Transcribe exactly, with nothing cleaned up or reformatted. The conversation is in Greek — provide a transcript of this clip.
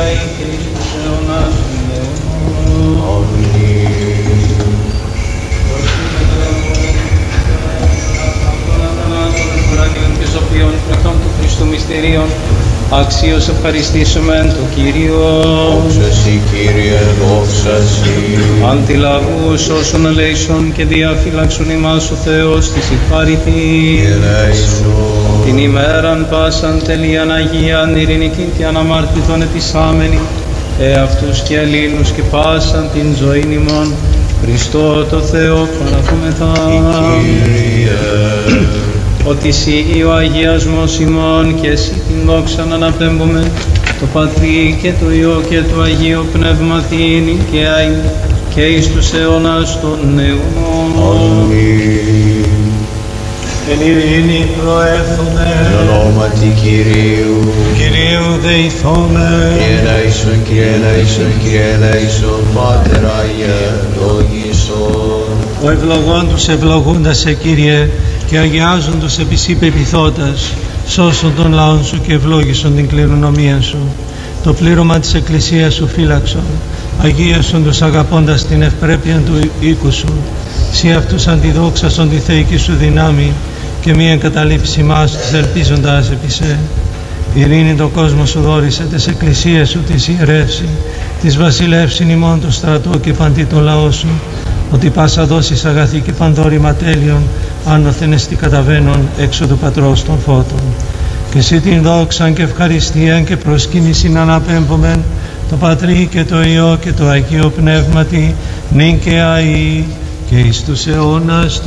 αεί και εις τους αιώνας των αιώνων. Αμήν. Και σοφίων πρακτών του Χριστού μυστηρίων, αξίως ευχαριστήσουμε το Κύριο. Δόξα σοι, Κύριε, δόξα σοι. Αντιλαβούς όσων ελέησον και διαφύλαξον ημάς ο Θεός της ευχάρητη. Ελέησον. Την ημέραν πάσαν τελείαν Αγίαν ειρηνικήν και αναμάρτητον ετισάμενη, εαυτούς και Ελλήνους και πάσαν την ζωήν ημών, Χριστό το Θεό παρακούμεθα. Κύριε. Ότι εσύ ο αγιασμός ημών και εσύ την δόξα να αναπέμπουμε, το Πατρί και το Υιό και το Αγίο Πνεύματι και αεί και εις τους αιώνας των αιώνων. Αμήν. Εν ειρήνη προέρθουμε, Εν ονόματι Κυρίου. Κυρίου δεηθώμε. Κύριε ελέησον, Κύριε ελέησον, Κύριε ελέησον, Πάτερ Άγιε, ευλογήσον. Ο ευλογών τους ευλογούντας σε Κύριε, και αγιάζουν τους επί σοι πεποιθώτας, σώσον τον λαόν σου και ευλόγησον την κληρονομία σου. Το πλήρωμα της Εκκλησίας σου φύλαξον, αγίασον τους αγαπώντας την ευπρέπεια του οίκου σου. Σοι αυτούς αντιδόξασον τη θεϊκή σου δυνάμει και μη εγκαταλείψει μας τους ελπίζοντας επί σε. Ειρήνη το κόσμο σου δόρισε, της Εκκλησίας σου της ιερεύσει, της βασιλεύσιν ημών το στρατό και παντί το λαό σου, ότι πάσα δόσεις αγαθή και πανδόρημα τέλειων, άνωθεν εστι καταβαίνον έξω του Πατρός των φώτων. Και εσύ την δόξαν και ευχαριστίαν και προσκύνησιν αναπέμπομεν, το Πατρί και το Υιό και το Αγίο Πνεύματι, νυν και αεί και εις τους αιώνας